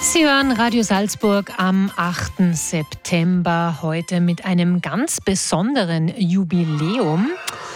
Sie hören Radio Salzburg am 8. September, heute mit einem ganz besonderen Jubiläum.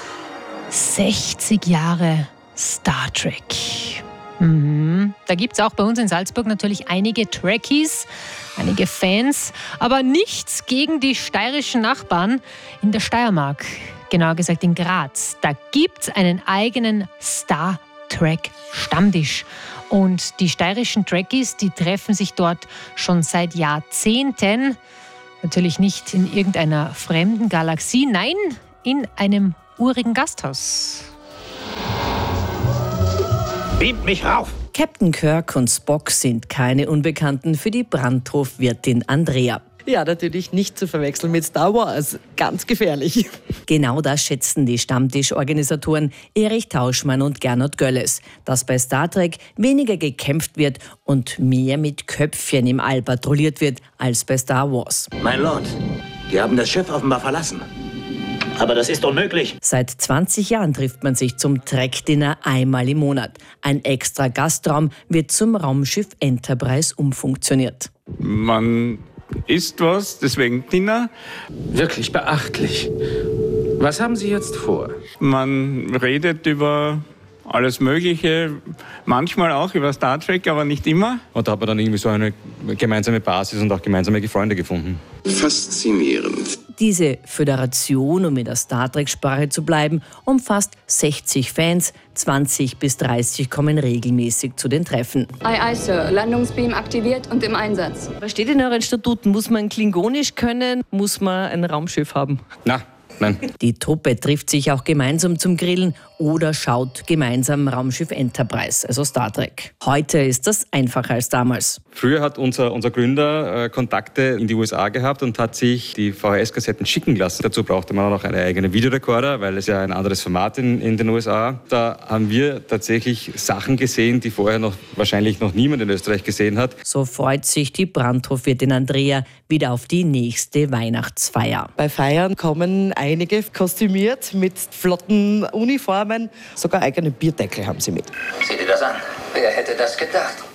60 Jahre Star Trek. Da gibt es auch bei uns in Salzburg natürlich einige Trekkies, einige Fans, aber nichts gegen die steirischen Nachbarn in der Steiermark, genauer gesagt in Graz. Da gibt es einen eigenen Star Trek Stammtisch. Und die steirischen Trekkies, die treffen sich dort schon seit Jahrzehnten. Natürlich nicht in irgendeiner fremden Galaxie, nein, in einem urigen Gasthaus. Beamt mich rauf! Captain Kirk und Spock sind keine Unbekannten für die Brandhofwirtin Andrea. Ja, natürlich nicht zu verwechseln mit Star Wars. Ganz gefährlich. Genau das schätzen die Stammtischorganisatoren Erich Tauschmann und Gernot Gölles, dass bei Star Trek weniger gekämpft wird und mehr mit Köpfchen im All patrouilliert wird als bei Star Wars. Mein Lord, die haben das Schiff offenbar verlassen. Aber das ist unmöglich. Seit 20 Jahren trifft man sich zum Trek-Dinner einmal im Monat. Ein extra Gastraum wird zum Raumschiff Enterprise umfunktioniert. Man isst was, deswegen Dinner. Wirklich beachtlich. Was haben Sie jetzt vor? Man redet über alles Mögliche, manchmal auch über Star Trek, aber nicht immer. Und da hat man dann irgendwie so eine gemeinsame Basis und auch gemeinsame Freunde gefunden. Faszinierend. Diese Föderation, um in der Star Trek-Sprache zu bleiben, umfasst 60 Fans, 20 bis 30 kommen regelmäßig zu den Treffen. Aye, aye, Sir. Landungsbeam aktiviert und im Einsatz. Was steht in euren Statuten? Muss man Klingonisch können? Muss man ein Raumschiff haben? Nein. Die Truppe trifft sich auch gemeinsam zum Grillen oder schaut gemeinsam Raumschiff Enterprise, also Star Trek. Heute ist das einfacher als damals. Früher hat unser Gründer Kontakte in die USA gehabt und hat sich die VHS-Kassetten schicken lassen. Dazu brauchte man auch noch einen eigenen Videorekorder, weil es ja ein anderes Format in den USA. Da haben wir tatsächlich Sachen gesehen, die vorher wahrscheinlich noch niemand in Österreich gesehen hat. So freut sich die Brandhofwirtin Andrea wieder auf die nächste Weihnachtsfeier. Bei Feiern kommen einige kostümiert mit flotten Uniformen. Sogar eigene Bierdeckel haben sie mit. Sieh dir das an. Wer hätte das gedacht?